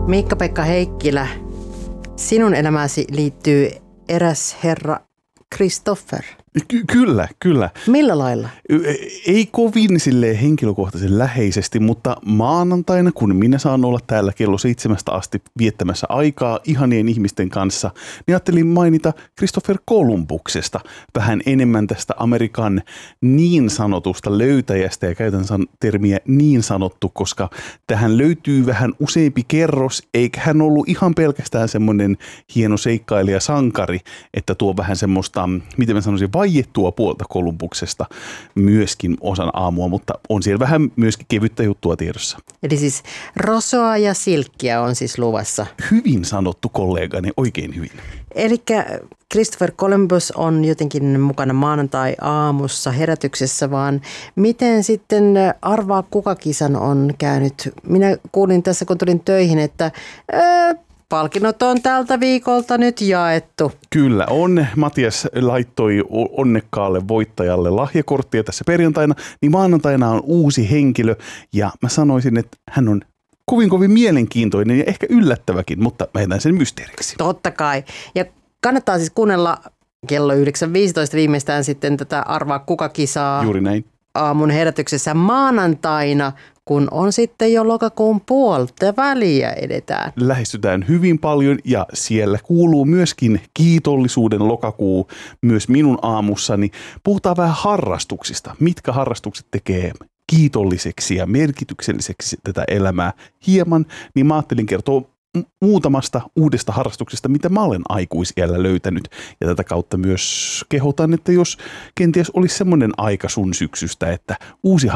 Miikka-Pekka Heikkilä, sinun elämäsi liittyy eräs herra Christopher. Kyllä. Millä lailla? Ei kovin silleen henkilökohtaisen läheisesti, mutta maanantaina, kun minä saan olla täällä kello 7 asti viettämässä aikaa ihanien ihmisten kanssa, niin ajattelin mainita Christopher Columbuksesta vähän enemmän tästä Amerikan niin sanotusta löytäjästä, ja käytän termiä niin sanottu, koska tähän löytyy vähän useampi kerros, eikä hän ollut ihan pelkästään semmoinen hieno seikkailija sankari, että tuo vähän semmoista, miten mä sanoisin, vaiettua puolta Columbuksesta myöskin osan aamua, mutta on siellä vähän myöskin kevyttä juttua tiedossa. Eli siis rosoa ja silkkiä on siis luvassa. Hyvin sanottu kollegani, oikein hyvin. Eli Christopher Columbus on jotenkin mukana maanantai-aamussa herätyksessä, vaan miten sitten arvaa kuka kisan on käynyt? Minä kuulin tässä, kun tulin töihin, että palkinnot on tältä viikolta nyt jaettu. Kyllä on. Matias laittoi onnekkaalle voittajalle lahjakorttia tässä perjantaina, niin maanantaina on uusi henkilö ja mä sanoisin, että hän on kovin mielenkiintoinen ja ehkä yllättäväkin, mutta mä jätän sen mysteeriksi. Totta kai. Ja kannattaa siis kuunnella kello 9.15 viimeistään sitten tätä arvaa kuka kisaa. Juuri näin. Aamun herätyksessä maanantaina, kun on sitten jo lokakuun puolta väliä edetään. Lähestytään hyvin paljon ja siellä kuuluu myöskin kiitollisuuden lokakuu myös minun aamussani. Puhutaan vähän harrastuksista. Mitkä harrastukset tekee kiitolliseksi ja merkitykselliseksi tätä elämää hieman, niin mä ajattelin kertoa muutamasta uudesta harrastuksesta, mitä mä olen aikuisiällä löytänyt. Ja tätä kautta myös kehotan, että jos kenties olisi semmoinen aika sun syksystä, että uusi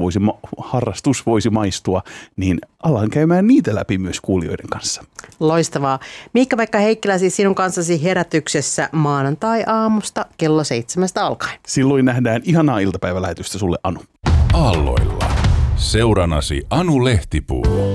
harrastus voisi maistua, niin alan käymään niitä läpi myös kuulijoiden kanssa. Loistavaa. Miikka-Pekka Heikkilä siis sinun kanssasi herätyksessä maanantai-aamusta kello 7 alkaen. Silloin nähdään ihanaa iltapäivälähetystä sulle, Anu. Aalloilla. Seuranasi Anu Lehtipuu.